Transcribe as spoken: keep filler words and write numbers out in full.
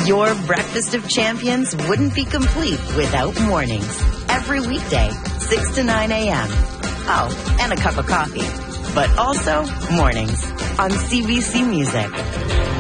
Your breakfast of champions wouldn't be complete without mornings. Every weekday, six to nine a.m. Oh, and a cup of coffee. But also mornings on C B C Music.